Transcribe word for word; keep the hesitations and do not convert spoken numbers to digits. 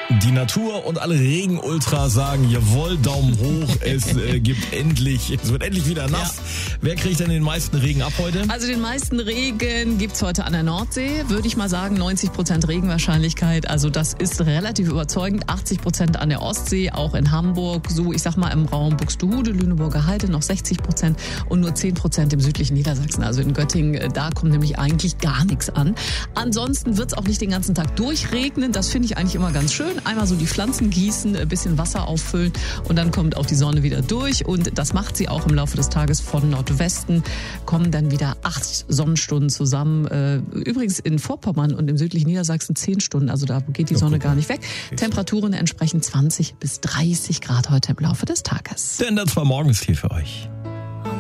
Die Natur und alle Regenultras sagen, jawohl, Daumen hoch, es äh, gibt endlich, es wird endlich wieder nass. Ja. Wer kriegt denn den meisten Regen ab heute? Also den meisten Regen gibt's heute an der Nordsee, würde ich mal sagen, neunzig Prozent Regenwahrscheinlichkeit. Also das ist relativ überzeugend. achtzig Prozent an der Ostsee, auch in Hamburg, so ich sag mal im Raum Buxtehude, Lüneburger Heide noch sechzig Prozent und nur zehn Prozent im südlichen Niedersachsen. Also in Göttingen, da kommt nämlich eigentlich gar nichts an. Ansonsten wird's auch nicht den ganzen Tag durchregnen. Das finde ich eigentlich immer ganz schön. Einmal so die Pflanzen gießen, ein bisschen Wasser auffüllen und dann kommt auch die Sonne wieder durch. Und das macht sie auch im Laufe des Tages von Nordwesten. Kommen dann wieder acht Sonnenstunden zusammen. Übrigens in Vorpommern und im südlichen Niedersachsen zehn Stunden. Also da geht die Sonne gar nicht weg. Temperaturen entsprechen zwanzig bis dreißig Grad heute im Laufe des Tages. Denn das war Morgenstier für euch.